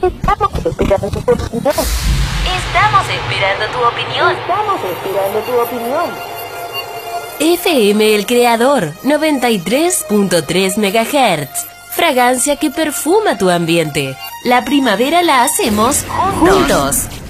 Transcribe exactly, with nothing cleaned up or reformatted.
Estamos esperando tu opinión. Estamos esperando tu opinión. Estamos esperando tu opinión. F M El Creador, noventa y tres punto tres megahertz. Fragancia que perfuma tu ambiente. La primavera la hacemos juntos. juntos.